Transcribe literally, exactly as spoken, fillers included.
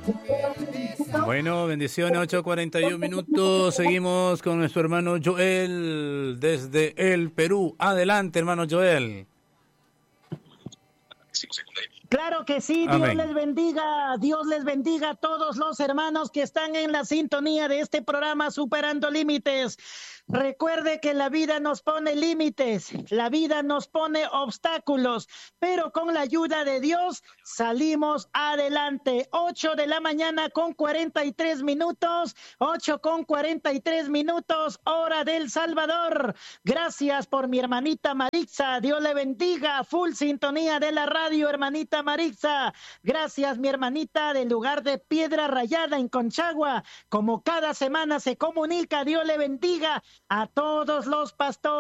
Bueno, bendiciones, ocho cuarenta y uno minutos. Seguimos con nuestro hermano Joel desde el Perú. Adelante, hermano Joel. Claro que sí, Dios Amén. les bendiga, Dios les bendiga a todos los hermanos que están en la sintonía de este programa Superando Límites. Recuerde que la vida nos pone límites, la vida nos pone obstáculos, pero con la ayuda de Dios salimos adelante. ocho de la mañana con cuarenta y tres minutos, ocho con cuarenta y tres minutos, hora del Salvador. Gracias por mi hermanita Marixa, Dios le bendiga, full sintonía de la radio, hermanita Marixa. Gracias, mi hermanita del lugar de Piedra Rayada en Conchagua, como cada semana se comunica, Dios le bendiga a todos los pastores.